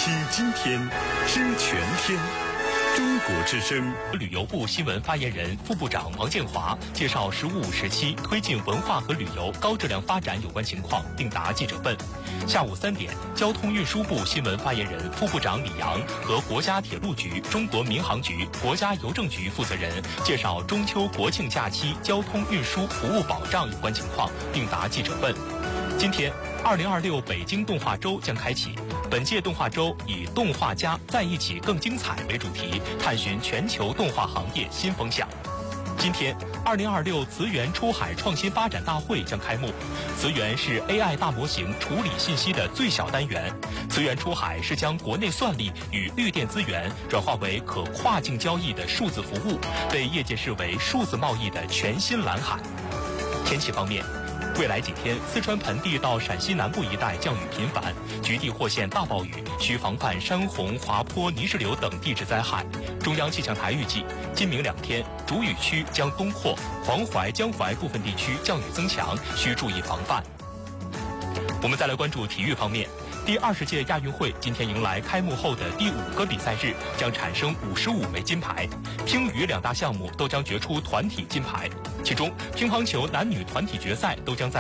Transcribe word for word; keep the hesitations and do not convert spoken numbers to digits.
听今天，知全天。中国之声。 旅游部新闻发言人、副部长王建华介绍“十五五”时期推进文化和旅游高质量发展有关情况，并答记者问。下午三点，交通运输部新闻发言人、副部长李阳和国家铁路局、中国民航局、国家邮政局负责人介绍中秋国庆假期交通运输服务保障有关情况，并答记者问。今天，二零二六北京动画周将开启。本届动画周以“动画家在一起更精彩”为主题，探寻全球动画行业新风向。今天，二零二六慈源出海创新发展大会将开幕。慈源是 A I 大模型处理信息的最小单元。慈源出海是将国内算力与绿电资源转化为可跨境交易的数字服务，被业界视为数字贸易的全新蓝海。天气方面，未来几天，四川盆地到陕西南部一带降雨频繁，局地或现大暴雨，需防范山洪、滑坡、泥石流等地质灾害。中央气象台预计，今明两天主雨区将东扩，黄淮、江淮部分地区降雨增强，需注意防范。我们再来关注体育方面。第二十届亚运会今天迎来开幕后的第五个比赛日，将产生五十五枚金牌。乒羽两大项目都将决出团体金牌，其中乒乓球男女团体决赛都将在